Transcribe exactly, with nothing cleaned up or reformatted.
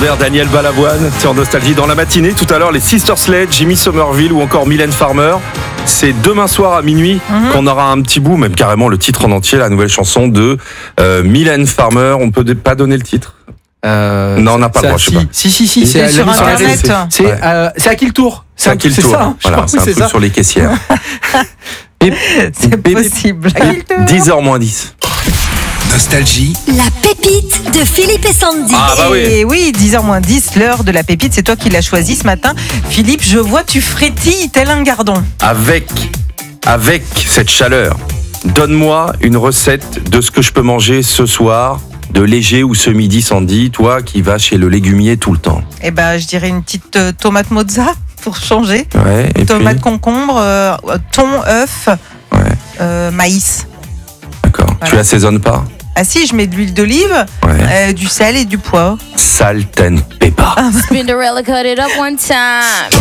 Lambert, Daniel Balavoine sur Nostalgie dans la matinée. Tout à l'heure, les Sister Sledge, Jimmy Somerville ou encore Mylène Farmer. C'est demain soir à minuit mm-hmm. qu'on aura un petit bout, même carrément le titre en entier, la nouvelle chanson de euh, Mylène Farmer. On peut pas donner le titre. Euh, non, on n'a pas le droit, je sais pas. Si, si, si, c'est, c'est sur Internet. C'est, ouais. euh, c'est à qui le tour? C'est à qui le tour? Ça, hein, voilà, c'est un truc ça. Sur les caissières. Et, c'est et, possible. dix heures moins dix. Nostalgie. La pépite de Philippe et Sandy. Ah bah oui. Et oui, dix heures moins dix, l'heure de la pépite, c'est toi qui l'as choisie ce matin. Philippe, je vois tu frétilles tel un gardon. Avec, avec cette chaleur, donne-moi une recette de ce que je peux manger ce soir, de léger ou ce midi, Sandy, toi qui vas chez le légumier tout le temps. Eh ben, je dirais une petite euh, tomate mozza pour changer. Ouais, et tomate puis... concombre, euh, thon, œuf, ouais. euh, maïs. D'accord. Voilà. Tu assaisonnes pas? Ah si, je mets de l'huile d'olive, ouais. euh, du sel et du poivre. Salt and pepper. Cinderella cut it up one time.